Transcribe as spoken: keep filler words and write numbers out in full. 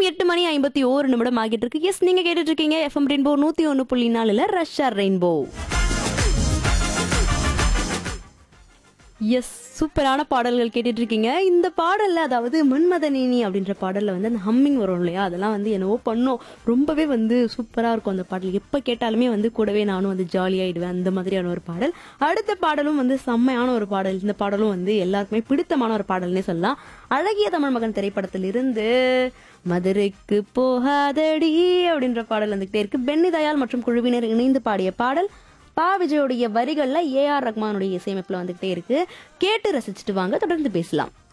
நேரம் எட்டு மணி ஐம்பத்தி ஓரு நிமிடம் ஆகிட்டு இருக்கு. எஸ், நீங்க கேட்டுட்டு இருக்கீங்க எஃப்எம் ரெயின்போ நூத்தி ஒன்னு புள்ளி நாலுல ரஷ்யா ரெயின்போ. எஸ், சூப்பரான பாடல்கள் கேட்டுட்டு இருக்கீங்க. இந்த பாடல்ல அதாவது மன்மதனேனி அப்படின்ற பாடல்ல வந்து அந்த ஹம்மிங் வரும் இல்லையா, அதெல்லாம் வந்து என்னவோ பண்ணும். ரொம்பவே வந்து சூப்பரா இருக்கும் அந்த பாடல். எப்ப கேட்டாலுமே வந்து கூடவே நானும் வந்து ஜாலியாயிடுவேன். அந்த மாதிரியான ஒரு பாடல். அடுத்த பாடலும் வந்து செம்மையான ஒரு பாடல். இந்த பாடலும் வந்து எல்லாருக்குமே பிடித்தமான ஒரு பாடல்னே சொல்லலாம். அழகிய தமிழ் மகன் திரைப்படத்தில் இருந்து மதுரைக்கு போகாதடி அப்படின்ற பாடல் வந்துகிட்டே இருக்கு. பென்னி தயாள் மற்றும் குழுவினர் இணைந்து பாடிய பாடல். பா விஜயோடைய வரிகள்ல ஏ ஆர் ரஹ்மானுடைய இசையமைப்புல வந்துகிட்டே இருக்கு. கேட்டு ரசிச்சுட்டு வாங்க, தொடர்ந்து பேசலாம்.